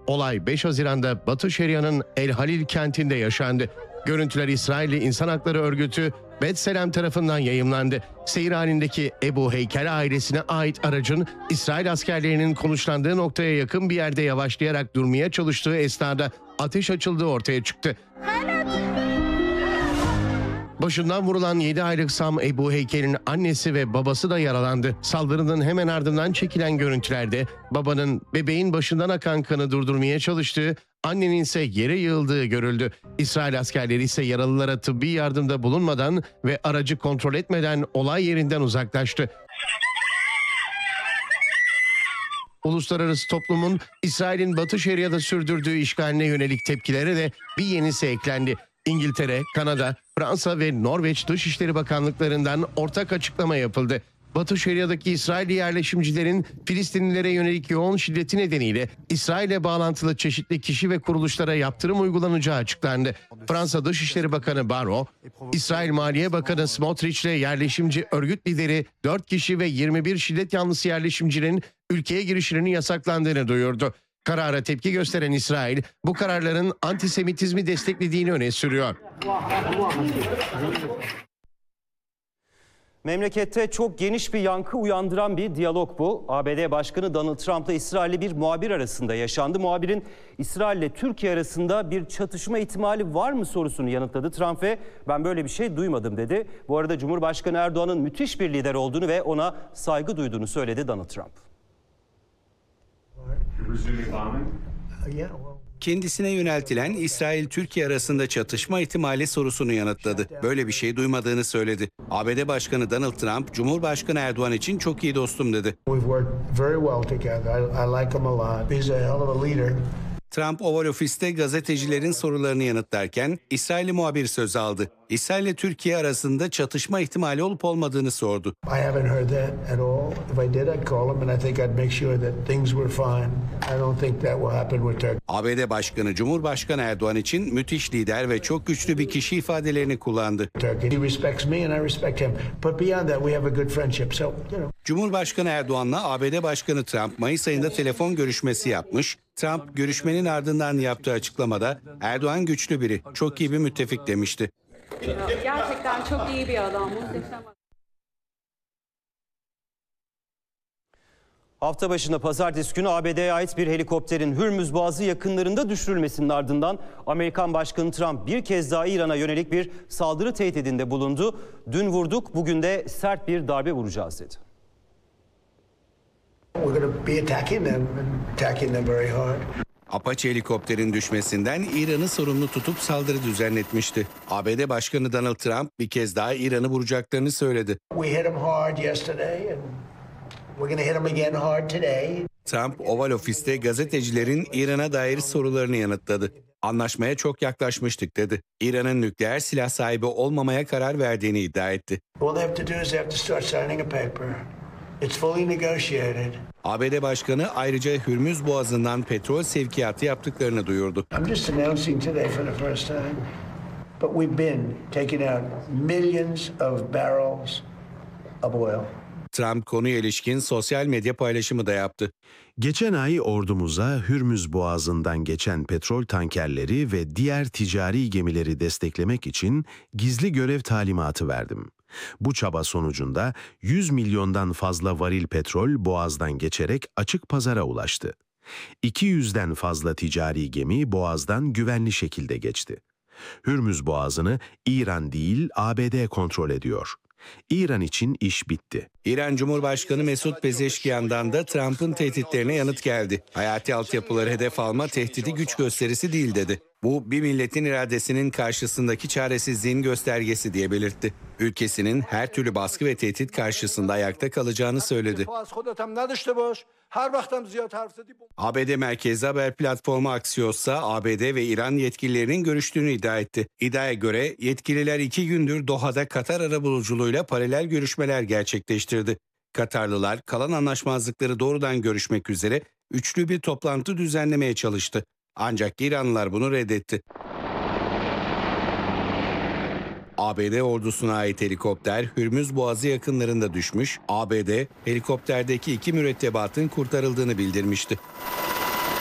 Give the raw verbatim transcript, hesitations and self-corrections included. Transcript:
Olay beş Haziran'da Batı Şeria'nın El Halil kentinde yaşandı. Görüntüler İsrailli İnsan Hakları Örgütü B'Tselem tarafından yayımlandı. Seyir halindeki Ebu Heykel ailesine ait aracın İsrail askerlerinin konuşlandığı noktaya yakın bir yerde yavaşlayarak durmaya çalıştığı esnada ateş açıldığı ortaya çıktı. Başından vurulan yedi aylık Sam Ebu Heykel'in annesi ve babası da yaralandı. Saldırının hemen ardından çekilen görüntülerde babanın bebeğin başından akan kanı durdurmaya çalıştığı, annenin ise yere yığıldığı görüldü. İsrail askerleri ise yaralılara tıbbi yardımda bulunmadan ve aracı kontrol etmeden olay yerinden uzaklaştı. Uluslararası toplumun İsrail'in Batı Şeria'da sürdürdüğü işgaline yönelik tepkilere de bir yenisi eklendi. İngiltere, Kanada, Fransa ve Norveç Dışişleri Bakanlıklarından ortak açıklama yapıldı. Batı Şeria'daki İsrailli yerleşimcilerin Filistinlilere yönelik yoğun şiddeti nedeniyle İsrail'e bağlantılı çeşitli kişi ve kuruluşlara yaptırım uygulanacağı açıklandı. Fransa Dışişleri Bakanı Barrot, İsrail Maliye Bakanı Smotrich ile yerleşimci örgüt lideri dört kişi ve yirmi bir şiddet yanlısı yerleşimcinin ülkeye girişlerinin yasaklandığını duyurdu. Karara tepki gösteren İsrail, bu kararların antisemitizmi desteklediğini öne sürüyor. Memlekette çok geniş bir yankı uyandıran bir diyalog bu. A B D Başkanı Donald Trump'la İsrailli bir muhabir arasında yaşandı. Muhabirin İsrail ile Türkiye arasında bir çatışma ihtimali var mı sorusunu yanıtladı Trump ve ben böyle bir şey duymadım dedi. Bu arada Cumhurbaşkanı Erdoğan'ın müthiş bir lider olduğunu ve ona saygı duyduğunu söyledi Donald Trump. Kendisine yöneltilen İsrail-Türkiye arasında çatışma ihtimali sorusunu yanıtladı. Böyle bir şey duymadığını söyledi. A B D Başkanı Donald Trump, Cumhurbaşkanı Erdoğan için çok iyi dostum dedi. Trump Oval Ofis'te gazetecilerin sorularını yanıtlarken İsrailli muhabir söz aldı. İsrail ile Türkiye arasında çatışma ihtimali olup olmadığını sordu. A B D Başkanı Cumhurbaşkanı Erdoğan için müthiş lider ve çok güçlü bir kişi ifadelerini kullandı. Cumhurbaşkanı Erdoğan'la A B D Başkanı Trump Mayıs ayında telefon görüşmesi yapmış. Trump görüşmenin ardından yaptığı açıklamada Erdoğan güçlü biri, çok iyi bir müttefik demişti. Gerçekten çok iyi bir adam, muhteşem. Hafta başında pazartesi günü A B D'ye ait bir helikopterin Hürmüz Boğazı yakınlarında düşürülmesinin ardından Amerikan Başkanı Trump bir kez daha İran'a yönelik bir saldırı tehdidinde bulundu. Dün vurduk, bugün de sert bir darbe vuracağız dedi. Apache helikopterin düşmesinden İran'ı sorumlu tutup saldırı düzenletmişti. A B D Başkanı Donald Trump bir kez daha İran'ı vuracaklarını söyledi. Trump Oval Ofis'te gazetecilerin İran'a dair sorularını yanıtladı. Anlaşmaya çok yaklaşmıştık dedi. İran'ın nükleer silah sahibi olmamaya karar verdiğini iddia etti. A B D Başkanı ayrıca Hürmüz Boğazı'ndan petrol sevkiyatı yaptıklarını duyurdu. Trump konuya ilişkin sosyal medya paylaşımı da yaptı. Geçen ay ordumuza Hürmüz Boğazı'ndan geçen petrol tankerleri ve diğer ticari gemileri desteklemek için gizli görev talimatı verdim. Bu çaba sonucunda yüz milyondan fazla varil petrol Boğaz'dan geçerek açık pazara ulaştı. iki yüzden fazla ticari gemi Boğaz'dan güvenli şekilde geçti. Hürmüz Boğazı'nı İran değil A B D kontrol ediyor. İran için iş bitti. İran Cumhurbaşkanı Mesut Pezeşkiyan'dan da Trump'ın tehditlerine yanıt geldi. Hayati altyapıları hedef alma tehdidi güç gösterisi değil dedi. Bu bir milletin iradesinin karşısındaki çaresizliğin göstergesi diye belirtti. Ülkesinin her türlü baskı ve tehdit karşısında ayakta kalacağını söyledi. A B D merkezli haber platformu Axios'sa A B D ve İran yetkililerinin görüştüğünü iddia etti. İddiaya göre yetkililer iki gündür Doha'da Katar arabuluculuğuyla paralel görüşmeler gerçekleştirdi. Katarlılar kalan anlaşmazlıkları doğrudan görüşmek üzere üçlü bir toplantı düzenlemeye çalıştı. Ancak İranlılar bunu reddetti. A B D ordusuna ait helikopter Hürmüz Boğazı yakınlarında düşmüş, A B D helikopterdeki iki mürettebatın kurtarıldığını bildirmişti.